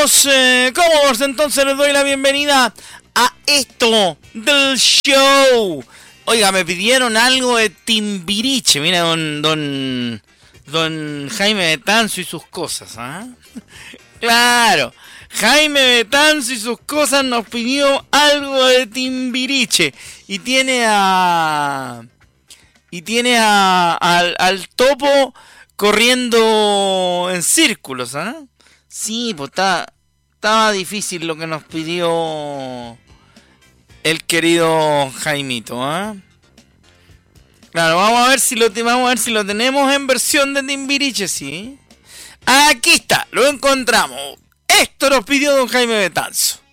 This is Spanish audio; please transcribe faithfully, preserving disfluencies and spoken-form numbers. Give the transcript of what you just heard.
estamos eh, cómodos, entonces les doy la bienvenida a esto del show. Oiga, me pidieron algo de Timbiriche. Mira, don don don Jaime Betanzo y sus cosas, ¿ah? ¿eh? Claro, Jaime Betanzo y sus cosas nos pidió algo de Timbiriche y tiene a y tiene a al, al topo corriendo en círculos, ¿ah? ¿eh? Sí, pues está, estaba difícil lo que nos pidió el querido Jaimito, ¿ah? ¿eh? Claro, vamos a ver si lo vamos a ver si lo tenemos en versión de Timbiriche, sí. Aquí está, lo encontramos. Esto nos pidió don Jaime Betanzo.